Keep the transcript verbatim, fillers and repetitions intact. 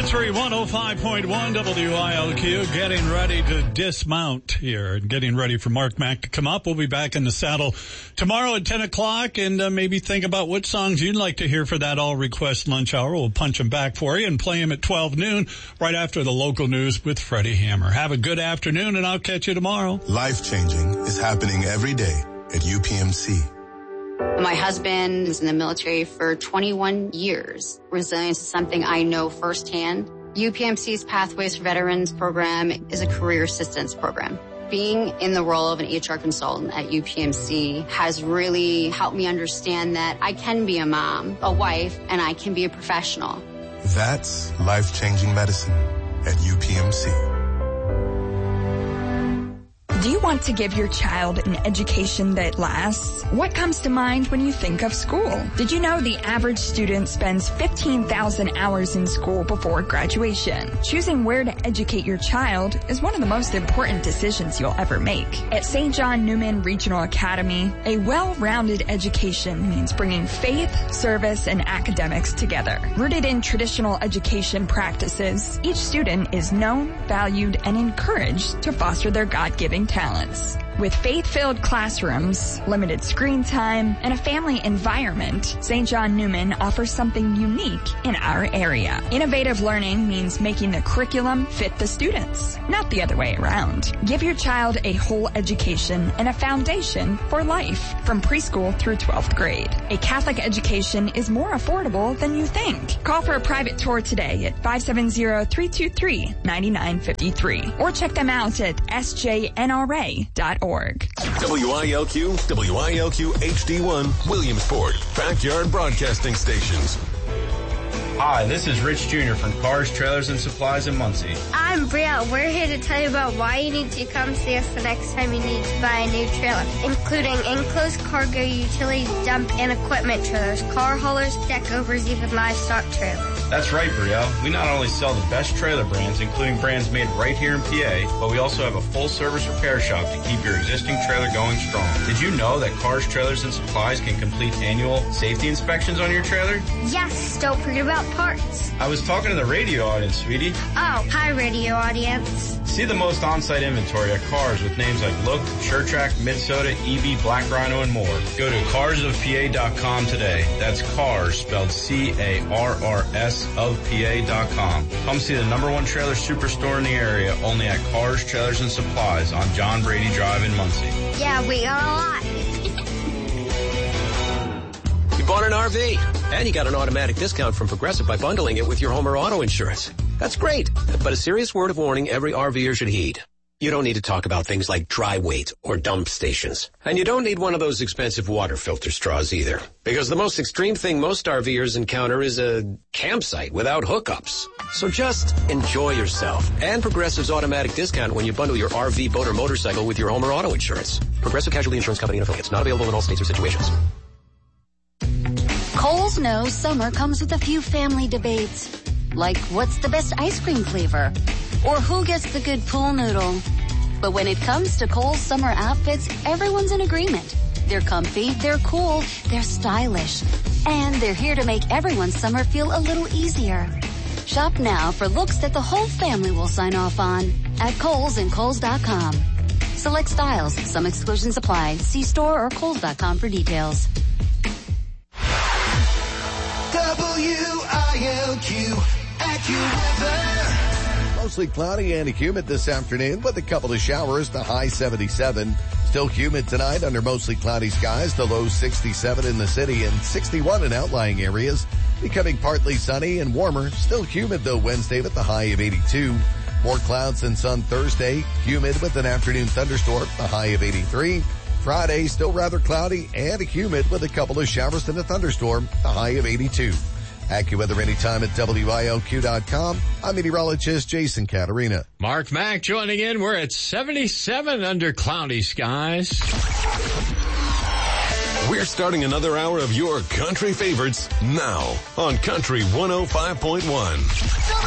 Country one oh five point one W I L Q, getting ready to dismount here and getting ready for Mark Mack to come up. We'll be back in the saddle tomorrow at ten o'clock and uh, maybe think about what songs you'd like to hear for that all request lunch hour. We'll punch them back for you and play them at twelve noon right after the local news with Freddie Hammer. Have a good afternoon and I'll catch you tomorrow. Life changing is happening every day at U P M C. My husband was in the military for twenty-one years. Resilience is something I know firsthand. U P M C's Pathways for Veterans program is a career assistance program. Being in the role of an H R consultant at U P M C has really helped me understand that I can be a mom, a wife, and I can be a professional. That's life-changing medicine at U P M C. Do you want to give your child an education that lasts? What comes to mind when you think of school? Did you know the average student spends fifteen thousand hours in school before graduation? Choosing where to educate your child is one of the most important decisions you'll ever make. At Saint John Newman Regional Academy, a well-rounded education means bringing faith, service, and academics together. Rooted in traditional education practices, each student is known, valued, and encouraged to foster their God-given talents. With faith-filled classrooms, limited screen time, and a family environment, Saint John Newman offers something unique in our area. Innovative learning means making the curriculum fit the students, not the other way around. Give your child a whole education and a foundation for life from preschool through twelfth grade. A Catholic education is more affordable than you think. Call for a private tour today at five seven zero, three two three, nine nine five three or check them out at S J N R A dot org. W I L Q, W I L Q H D one, Williamsport, Backyard Broadcasting Stations. Hi, this is Rich Junior from Cars, Trailers, and Supplies in Muncie. I'm Brielle. We're here to tell you about why you need to come see us the next time you need to buy a new trailer, including enclosed cargo, utility dump, and equipment trailers, car haulers, deck overs, even livestock trailers. That's right, Brielle. We not only sell the best trailer brands, including brands made right here in P A, but we also have a full-service repair shop to keep your existing trailer going strong. Did you know that Cars, Trailers, and Supplies can complete annual safety inspections on your trailer? Yes, don't forget about parts. I was talking to the radio audience, sweetie. Oh, hi, radio audience. See the most on-site inventory at Cars with names like Look, SureTrack, Minnesota, E V, Black Rhino, and more. Go to cars of P A dot com today. That's Cars, spelled C A R R S of P A dot com. Come see the number one trailer superstore in the area, only at Cars, Trailers, and Supplies on John Brady Drive in Muncie. Yeah, we got a lot. You bought an R V, and you got an automatic discount from Progressive by bundling it with your home or auto insurance. That's great, but a serious word of warning every RVer should heed. You don't need to talk about things like dry weight or dump stations. And you don't need one of those expensive water filter straws either. Because the most extreme thing most RVers encounter is a campsite without hookups. So just enjoy yourself and Progressive's automatic discount when you bundle your R V, boat, or motorcycle with your home or auto insurance. Progressive Casualty Insurance Company and affiliates. Not available in all states or situations. Kohl's knows summer comes with a few family debates. Like, what's the best ice cream flavor? Or who gets the good pool noodle? But when it comes to Kohl's summer outfits, everyone's in agreement. They're comfy, they're cool, they're stylish. And they're here to make everyone's summer feel a little easier. Shop now for looks that the whole family will sign off on at Kohl's and Kohl's dot com. Select styles. Some exclusions apply. See store or Kohl's dot com for details. W I L Q AccuWeather. Mostly cloudy and humid this afternoon with a couple of showers, the high seventy-seven. Still humid tonight under mostly cloudy skies, the low sixty-seven in the city and sixty-one in outlying areas. Becoming partly sunny and warmer. Still humid though Wednesday with the high of eighty-two. More clouds and sun Thursday. Humid with an afternoon thunderstorm, the high of eighty-three. Friday, still rather cloudy and humid with a couple of showers and a thunderstorm, the high of eighty-two. AccuWeather anytime at W I L Q dot com. I'm meteorologist Jason Caterina. Mark Mack joining in. We're at seventy-seven under cloudy skies. We're starting another hour of your country favorites now on Country one oh five point one.